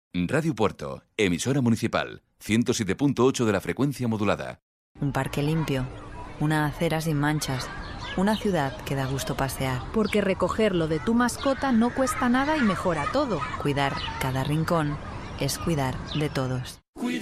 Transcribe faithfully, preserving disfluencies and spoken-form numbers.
Radio Puerto, emisora municipal, ciento siete punto ocho de la frecuencia modulada. Un parque limpio, una acera sin manchas, una ciudad que da gusto pasear. Porque recoger lo de tu mascota no cuesta nada y mejora todo. Cuidar cada rincón es cuidar de todos.